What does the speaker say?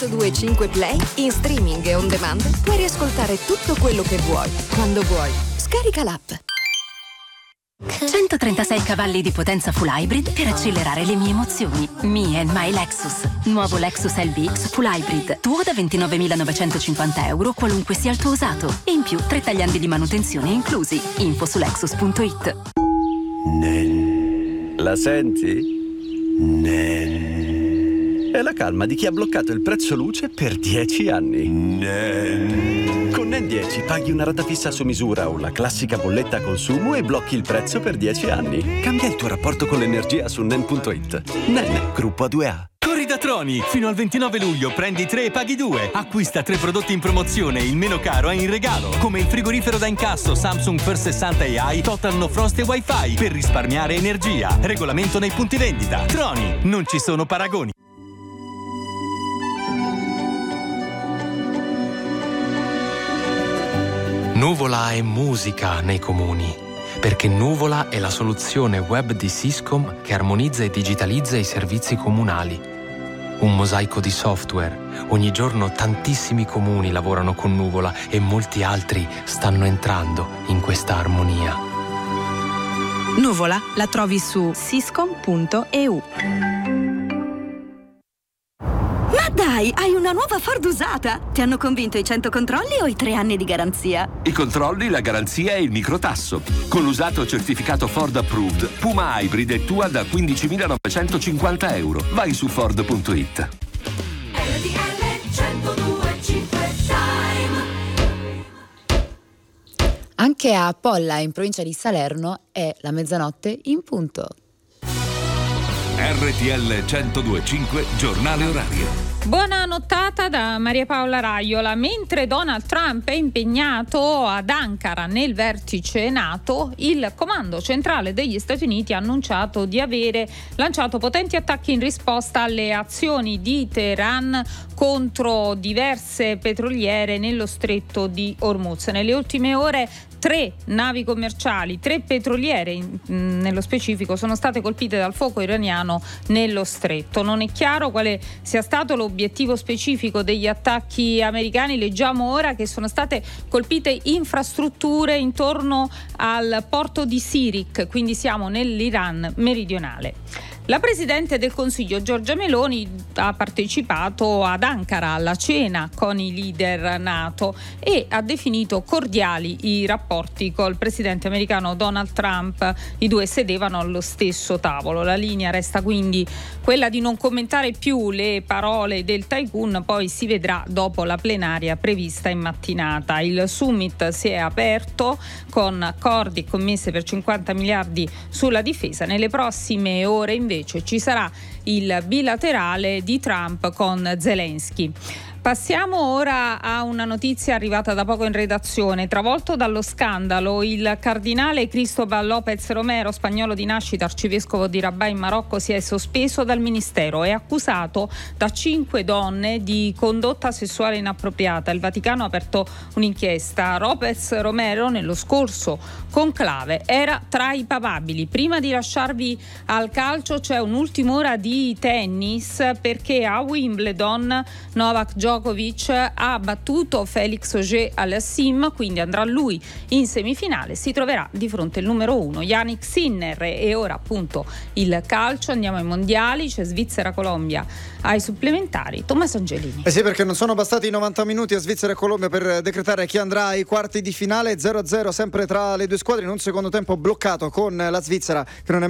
102.5 Play, in streaming e on demand, puoi riascoltare tutto quello che vuoi, quando vuoi. Scarica l'app. 136 cavalli di potenza full hybrid per accelerare le mie emozioni. Me and my Lexus. Nuovo Lexus LBX full hybrid. Tuo da 29.950 euro, qualunque sia il tuo usato. E in più 3 tagliandi di manutenzione inclusi. Info su Lexus.it. La senti? È la calma di chi ha bloccato il prezzo luce per 10 anni. Con NEN 10 paghi una rata fissa su misura o la classica bolletta a consumo e blocchi il prezzo per 10 anni. Cambia il tuo rapporto con l'energia su NEN.it. NEN, gruppo A2A. Corri da Troni! Fino al 29 luglio prendi 3 e paghi 2. Acquista 3 prodotti in promozione e il meno caro è in regalo. Come il frigorifero da incasso Samsung First 60 AI Total No Frost e Wi-Fi per risparmiare energia. Regolamento nei punti vendita. Troni, non ci sono paragoni. Nuvola è musica nei comuni, perché Nuvola è la soluzione web di Syscom che armonizza e digitalizza i servizi comunali. Un mosaico di software. Ogni giorno tantissimi comuni lavorano con Nuvola e molti altri stanno entrando in questa armonia. Nuvola la trovi su syscom.eu. Ma dai, hai una nuova Ford usata! Ti hanno convinto i 100 controlli o i 3 anni di garanzia? I controlli, la garanzia e il microtasso. Con l'usato certificato Ford Approved, Puma Hybrid è tua da 15.950 euro. Vai su Ford.it. Anche a Polla, in provincia di Salerno, è la mezzanotte in punto. RTL 102.5 giornale orario. Buona nottata da Maria Paola Raiola. Mentre Donald Trump è impegnato ad Ankara nel vertice NATO, il comando centrale degli Stati Uniti ha annunciato di avere lanciato potenti attacchi in risposta alle azioni di Teheran contro diverse petroliere nello stretto di Hormuz. Nelle ultime ore 3 navi commerciali, 3 petroliere nello specifico, sono state colpite dal fuoco iraniano nello stretto. Non è chiaro quale sia stato l'obiettivo specifico degli attacchi americani. Leggiamo ora che sono state colpite infrastrutture intorno al porto di Sirik, quindi siamo nell'Iran meridionale. La Presidente del Consiglio Giorgia Meloni ha partecipato ad Ankara alla cena con i leader NATO e ha definito cordiali i rapporti col presidente americano Donald Trump. I due sedevano allo stesso tavolo. La linea resta quindi quella di non commentare più le parole del tycoon, poi si vedrà dopo la plenaria prevista in mattinata. Il summit si è aperto con accordi e commesse per 50 miliardi sulla difesa. Nelle prossime ore invece ci sarà il bilaterale di Trump con Zelensky. Passiamo ora a una notizia arrivata da poco in redazione. Travolto dallo scandalo, il cardinale Cristóbal López Romero, spagnolo di nascita, arcivescovo di Rabat in Marocco, si è sospeso dal ministero. È accusato da 5 donne di condotta sessuale inappropriata. Il Vaticano ha aperto un'inchiesta. López Romero nello scorso conclave era tra i papabili. Prima di lasciarvi al calcio c'è un'ultima ora di tennis, perché a Wimbledon Novak Djokovic ha battuto Felix Auger-Aliassime, quindi andrà lui in semifinale, si troverà di fronte il numero 1 Jannik Sinner. E ora appunto il calcio, andiamo ai mondiali, c'è Svizzera-Colombia ai supplementari. Tommaso Angelini. Sì, perché non sono bastati i 90 minuti a Svizzera e Colombia per decretare chi andrà ai quarti di finale. 0-0 sempre tra le due squadre in un secondo tempo bloccato con la Svizzera che non è